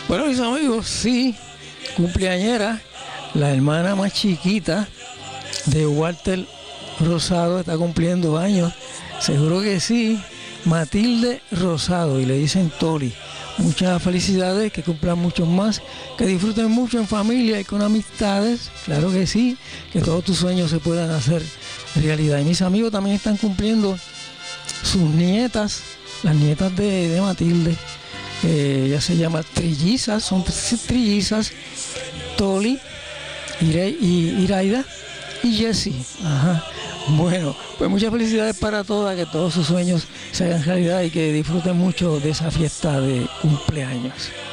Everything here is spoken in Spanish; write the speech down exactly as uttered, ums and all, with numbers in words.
Bueno, mis amigos, sí, cumpleañera, la hermana más chiquita de Walter Rosado está cumpliendo años, seguro que sí, Matilde Rosado, y le dicen Toli. Muchas felicidades, que cumplan muchos más, que disfruten mucho en familia y con amistades, claro que sí, que todos tus sueños se puedan hacer realidad. Y mis amigos también están cumpliendo sus nietas, las nietas de, de Matilde, eh, ella se llama trillizas, son trillizas, Toli, Ira, y Iraida y Jessie. Ajá. Bueno, pues muchas felicidades para todas, que todos sus sueños se hagan realidad y que disfruten mucho de esa fiesta de cumpleaños.